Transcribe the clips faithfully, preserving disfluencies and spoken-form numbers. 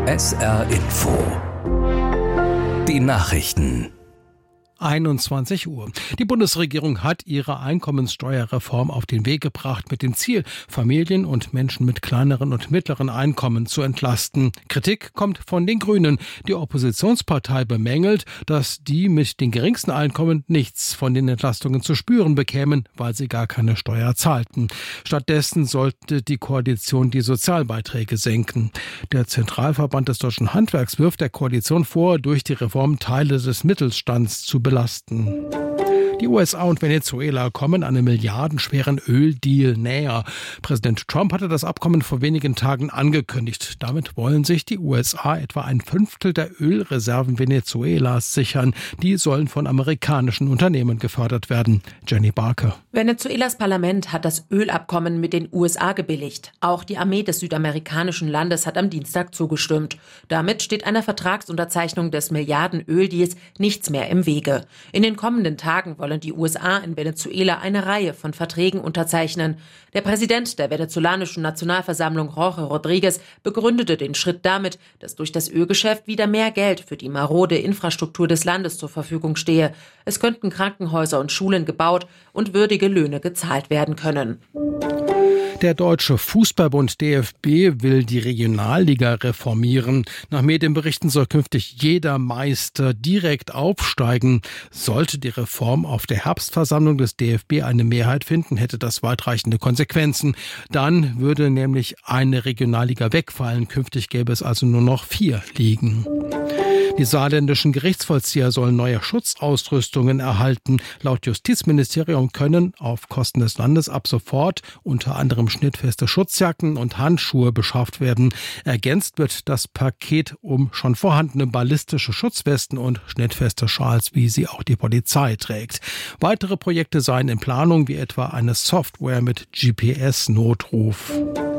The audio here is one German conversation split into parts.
S R Info. Die Nachrichten. einundzwanzig Uhr. Die Bundesregierung hat ihre Einkommenssteuerreform auf den Weg gebracht mit dem Ziel, Familien und Menschen mit kleineren und mittleren Einkommen zu entlasten. Kritik kommt von den Grünen. Die Oppositionspartei bemängelt, dass die mit den geringsten Einkommen nichts von den Entlastungen zu spüren bekämen, weil sie gar keine Steuer zahlten. Stattdessen sollte die Koalition die Sozialbeiträge senken. Der Zentralverband des Deutschen Handwerks wirft der Koalition vor, durch die Reform Teile des Mittelstands zu belasten. Die U S A und Venezuela kommen einem milliardenschweren Öldeal näher. Präsident Trump hatte das Abkommen vor wenigen Tagen angekündigt. Damit wollen sich die U S A etwa ein Fünftel der Ölreserven Venezuelas sichern. Die sollen von amerikanischen Unternehmen gefördert werden. Jenny Barker. Venezuelas Parlament hat das Ölabkommen mit den U S A gebilligt. Auch die Armee des südamerikanischen Landes hat am Dienstag zugestimmt. Damit steht einer Vertragsunterzeichnung des Milliarden-Öldeals nichts mehr im Wege. In den kommenden Tagen wollen die U S A in Venezuela eine Reihe von Verträgen unterzeichnen. Der Präsident der venezolanischen Nationalversammlung, Jorge Rodríguez, begründete den Schritt damit, dass durch das Ölgeschäft wieder mehr Geld für die marode Infrastruktur des Landes zur Verfügung stehe. Es könnten Krankenhäuser und Schulen gebaut und würdige Löhne gezahlt werden können. Der Deutsche Fußballbund D F B will die Regionalliga reformieren. Nach Medienberichten soll künftig jeder Meister direkt aufsteigen. Sollte die Reform auf der Herbstversammlung des D F B eine Mehrheit finden, hätte das weitreichende Konsequenzen. Dann würde nämlich eine Regionalliga wegfallen. Künftig gäbe es also nur noch vier Ligen. Die saarländischen Gerichtsvollzieher sollen neue Schutzausrüstungen erhalten. Laut Justizministerium können auf Kosten des Landes ab sofort unter anderem schnittfeste Schutzjacken und Handschuhe beschafft werden. Ergänzt wird das Paket um schon vorhandene ballistische Schutzwesten und schnittfeste Schals, wie sie auch die Polizei trägt. Weitere Projekte seien in Planung, wie etwa eine Software mit G P S-Notruf.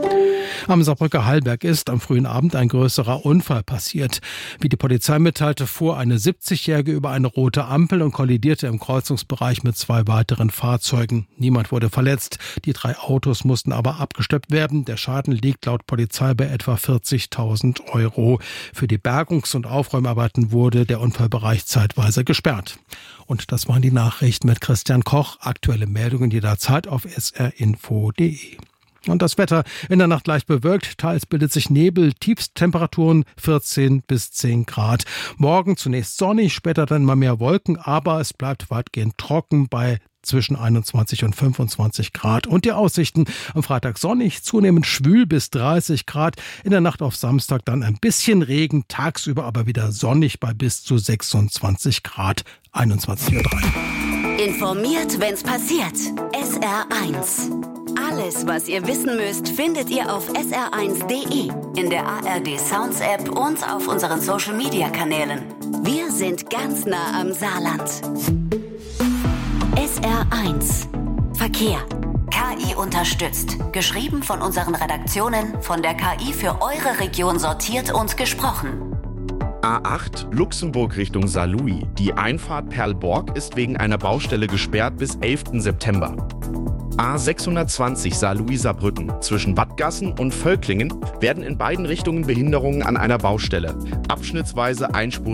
Am Saarbrücker Hallberg ist am frühen Abend ein größerer Unfall passiert. Wie die Polizei mitteilte, fuhr eine siebzigjährige über eine rote Ampel und kollidierte im Kreuzungsbereich mit zwei weiteren Fahrzeugen. Niemand wurde verletzt. Die drei Autos mussten aber abgeschleppt werden. Der Schaden liegt laut Polizei bei etwa vierzigtausend Euro. Für die Bergungs- und Aufräumarbeiten wurde der Unfallbereich zeitweise gesperrt. Und das waren die Nachrichten mit Christian Koch. Aktuelle Meldungen jederzeit auf s r info punkt d e. Und das Wetter: in der Nacht leicht bewölkt, teils bildet sich Nebel, Tiefsttemperaturen vierzehn bis zehn Grad. Morgen zunächst sonnig, später dann mal mehr Wolken, aber es bleibt weitgehend trocken bei zwischen einundzwanzig und fünfundzwanzig Grad. Und die Aussichten: am Freitag sonnig, zunehmend schwül bis dreißig Grad. In der Nacht auf Samstag dann ein bisschen Regen, tagsüber aber wieder sonnig bei bis zu sechsundzwanzig Grad. einundzwanzig Uhr drei. Informiert, wenn's passiert. S R eins. Alles, was ihr wissen müsst, findet ihr auf s r eins punkt d e, in der A R D Sounds App und auf unseren Social Media Kanälen. Wir sind ganz nah am Saarland. S R eins. Verkehr. K I unterstützt. Geschrieben von unseren Redaktionen, von der K I für eure Region sortiert und gesprochen. A acht Luxemburg Richtung Saarlouis. Die Einfahrt Perlborg ist wegen einer Baustelle gesperrt bis elften September. A sechshundertzwanzig Saarlouis-Saarbrücken. Zwischen Wattgassen und Völklingen werden in beiden Richtungen Behinderungen an einer Baustelle. Abschnittsweise Einspur